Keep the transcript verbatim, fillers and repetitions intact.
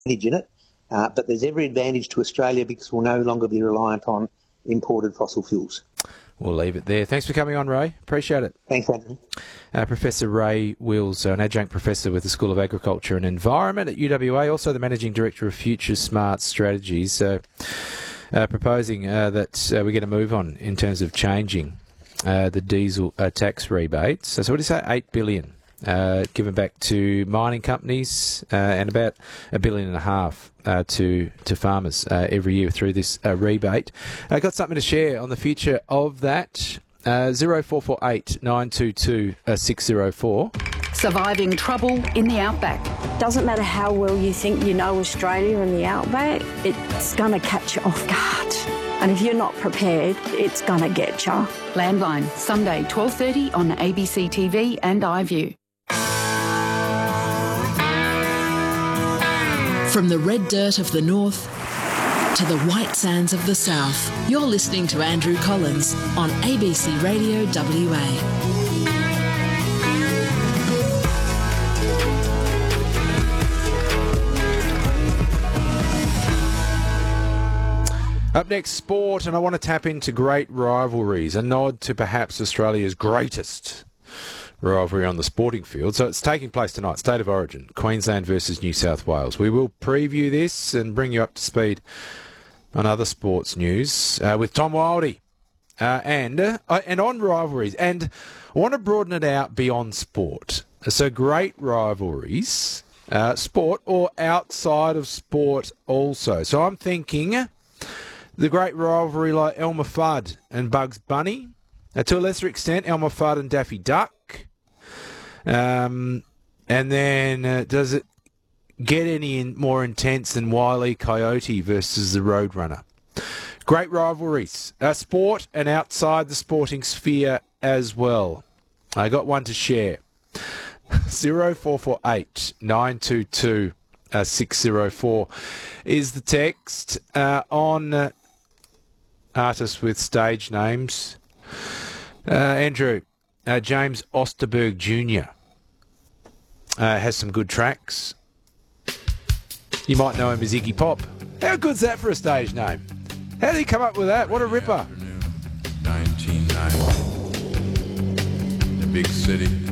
advantage in it, uh, but there's every advantage to Australia because we'll no longer be reliant on imported fossil fuels. We'll leave it there. Thanks for coming on, Ray. Appreciate it. Thanks, Anthony. Uh, Professor Ray Wills, an adjunct professor with the School of Agriculture and Environment at U W A, also the Managing Director of Future Smart Strategies, uh, uh, proposing uh, that uh, we get a move on in terms of changing uh, the diesel uh, tax rebates. So, so what do you say, eight billion dollars uh, given back to mining companies uh, and about a billion and a half uh, to to farmers uh, every year through this uh, rebate. I uh, got something to share on the future of that. Uh, zero four four eight nine two two six zero four. Surviving trouble in the outback. Doesn't matter how well you think you know Australia and the outback, it's going to catch you off guard. And if you're not prepared, it's going to get you. Landline, Sunday, twelve thirty on A B C T V and iView. From the red dirt of the north to the white sands of the south, you're listening to Andrew Collins on A B C Radio W A. Up next, sport, and I want to tap into great rivalries, a nod to perhaps Australia's greatest rivalry on the sporting field. So it's taking place tonight, State of Origin, Queensland versus New South Wales. We will preview this and bring you up to speed on other sports news uh, with Tom Wildey. Uh, and, uh, and on rivalries, and I want to broaden it out beyond sport. So great rivalries, uh, sport or outside of sport also. So I'm thinking the great rivalry like Elmer Fudd and Bugs Bunny. Uh, to a lesser extent, Elmer Fudd and Daffy Duck. Um, and then uh, does it get any in, more intense than Wile E. Coyote versus the Roadrunner? Great rivalries. Uh, sport and outside the sporting sphere as well. I got one to share. zero four four eight nine two two six zero four is the text uh, on uh, artists with stage names. Uh, Andrew, uh, James Osterberg Junior Uh, has some good tracks. You might know him as Iggy Pop. How good's that for a stage name? How did he come up with that? What a ripper. nineteen ninety. The big city.